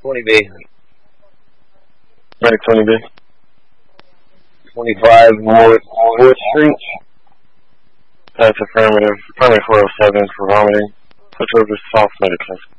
20B. Medic 20B. 25 North 4th Street. That's affirmative. Primary 407 for vomiting. Switch over to soft medic.